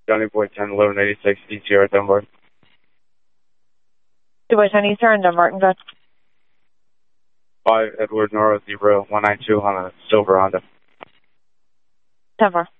Johnny Boy 10 1186 ECR Dunbar. Boy 10 Eastern, Dunbarton, go ahead. 5 Edward Nora 0192 on a silver Honda. 10-4.